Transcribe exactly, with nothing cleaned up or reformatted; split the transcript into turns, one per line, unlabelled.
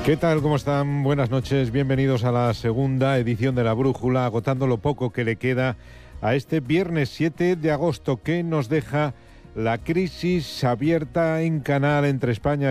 ¿Qué tal? ¿Cómo están? Buenas noches. Bienvenidos a la segunda edición de La Brújula, agotando lo poco que le queda a este viernes siete de agosto, que nos deja la crisis abierta en canal entre España